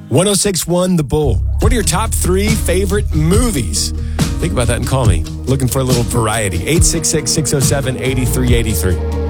1061 The Bull. What are your top 3 favorite movies? Think about that and call me. Looking for a little variety. 866-607-8383.